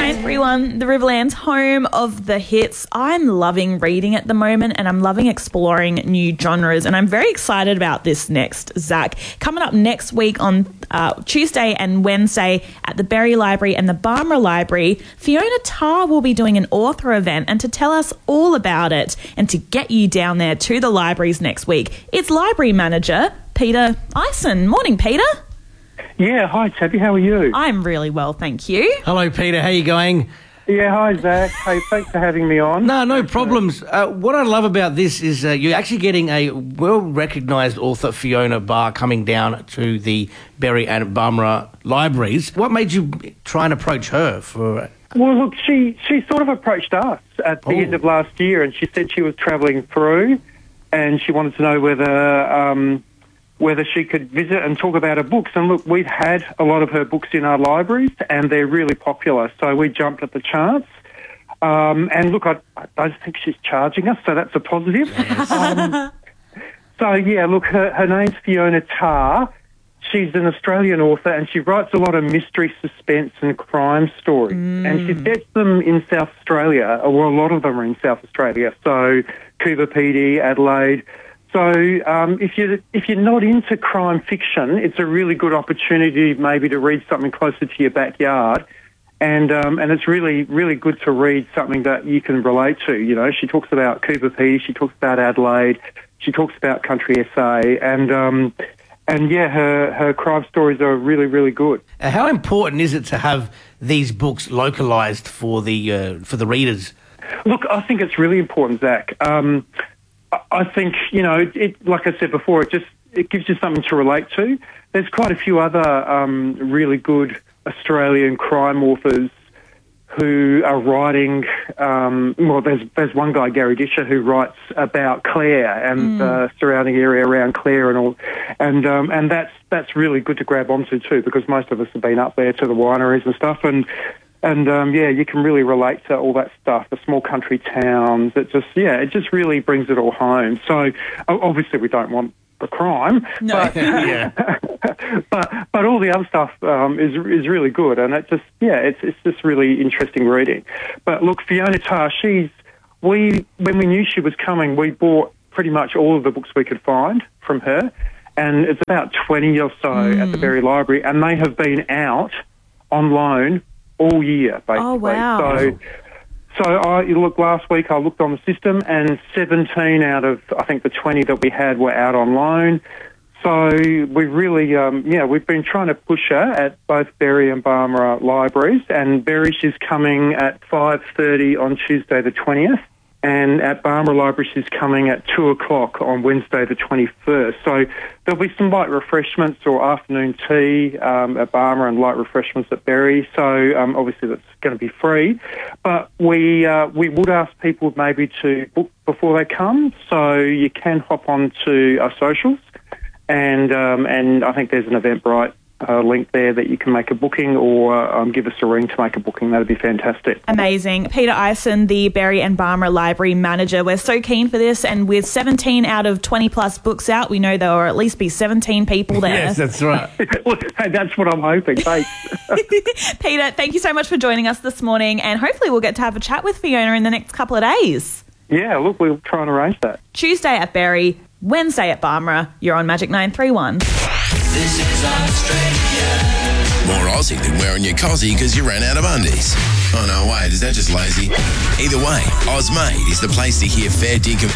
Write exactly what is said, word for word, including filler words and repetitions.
nine three one, the Riverland's home of the hits. I'm loving reading at the moment and I'm loving exploring new genres, and I'm very excited about this next, Zach. Coming up next week on uh, Tuesday and Wednesday at the Berry Library and the Barmera Library, Fiona Tarr will be doing an author event, and to tell us all about it and to get you down there to the libraries next week, it's library manager Peter Ison. Morning, Peter. Yeah, hi Tabby, how are you? I'm really well, thank you. Hello, Peter. How you going? Yeah, hi Zach. Hey, thanks for having me on. No, no problems. Uh, what I love about this is uh, you're actually getting a well-recognised author, Fiona Barr, coming down to the Berry and Barmera libraries. What made you try and approach her for? Well, look, she, she sort of approached us at the Oh. end of last year, and she said she was travelling through and she wanted to know whether um, whether she could visit and talk about her books. And look, we've had a lot of her books in our libraries and they're really popular, so we jumped at the chance. Um, and look, I, I don't think she's charging us, so that's a positive. Yes. Um, so, yeah, look, her, her name's Fiona Tarr. She's an Australian author and she writes a lot of mystery, suspense and crime stories. Mm. And she sets them in South Australia, or a lot of them are in South Australia, so Coober Pedy, Adelaide. So um, if you're, if you're not into crime fiction, it's a really good opportunity maybe to read something closer to your backyard. And um, and it's really, really good to read something that you can relate to. You know, she talks about Coober Pedy, she talks about Adelaide, she talks about Country S A, and... Um, And, yeah, her, her crime stories are really, really good. Uh, how important is it to have these books localised for the uh, for the readers? Look, I think it's really important, Zach. Um, I, I think, you know, it, it, like I said before, it just it gives you something to relate to. There's quite a few other um, really good Australian crime authors who are writing, um, well, there's there's one guy, Gary Disher, who writes about Clare and the mm. uh, surrounding area around Clare and all, and um, and that's that's really good to grab onto too, because most of us have been up there to the wineries and stuff, and and um, yeah, you can really relate to all that stuff, the small country towns. It just yeah, it just really brings it all home. So obviously we don't want the crime, no. but yeah. but but all the other stuff um, is is really good, and it just yeah, it's it's just really interesting reading. But look, Fiona Tarr, she's we when we knew she was coming, we bought pretty much all of the books we could find from her, and it's about twenty or so mm. at the Berry Library, and they have been out on loan all year, basically. Oh wow! So, So I look last week. I looked on the system, and seventeen out of I think the twenty that we had were out on loan. So we really, um, yeah, we've been trying to push her at both Berry and Barmera libraries. And Berry, she's coming at five thirty on Tuesday the twentieth, and at Barmera Library she's coming at two o'clock on Wednesday the twenty-first. So there'll be some light refreshments or afternoon tea um, at Barmera and light refreshments at Berry. So um, obviously that's going to be free. But we uh, we would ask people maybe to book before they come, so you can hop on to our socials, and um, and I think there's an Eventbrite Uh, link there that you can make a booking, or um, give us a ring to make a booking. That'd be fantastic. Amazing. Peter Ison, the Berry and Barmera Library manager. We're so keen for this, and with seventeen out of twenty plus books out, we know there will at least be seventeen people there. Yes, that's right. Well, hey, that's what I'm hoping. Thanks. Peter, thank you so much for joining us this morning, and hopefully we'll get to have a chat with Fiona in the next couple of days. Yeah, look, we'll try and arrange that. Tuesday at Berry, Wednesday at Barmera. You're on Magic nine three one. This is Australia. More Aussie than wearing your cozzy because you ran out of undies. Oh no, wait, is that just lazy? Either way, Ozmade is the place to hear fair dinkum